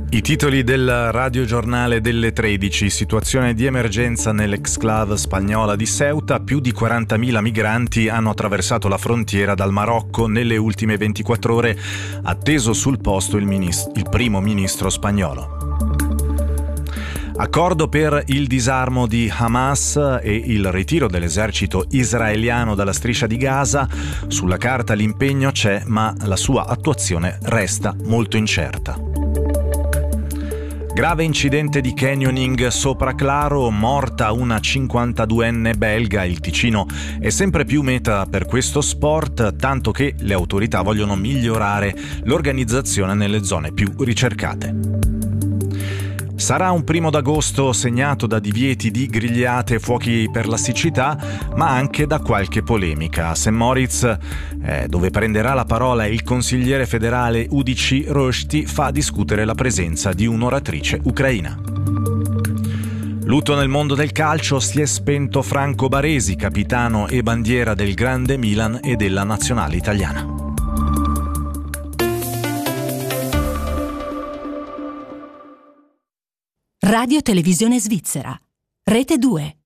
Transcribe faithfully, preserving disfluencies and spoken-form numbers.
I titoli del radiogiornale delle tredici. Situazione di emergenza nell'exclave spagnola di Ceuta. Più di quarantamila migranti hanno attraversato la frontiera dal Marocco nelle ultime ventiquattro ore. Atteso sul posto il, minist- il primo ministro spagnolo. Accordo per il disarmo di Hamas e il ritiro dell'esercito israeliano dalla striscia di Gaza. Sulla carta l'impegno c'è, ma la sua attuazione resta molto incerta. Grave incidente di canyoning sopra Claro, morta una cinquantaduenne belga. Il Ticino è sempre più meta per questo sport, tanto che le autorità vogliono migliorare l'organizzazione nelle zone più ricercate. Sarà un primo d'agosto segnato da divieti di grigliate e fuochi per la siccità, ma anche da qualche polemica. A Saint Moritz, eh, dove prenderà la parola il consigliere federale U D C Rösti, fa discutere la presenza di un'oratrice ucraina. Lutto nel mondo del calcio, si è spento Franco Baresi, capitano e bandiera del grande Milan e della nazionale italiana. Radio Televisione Svizzera, Rete due.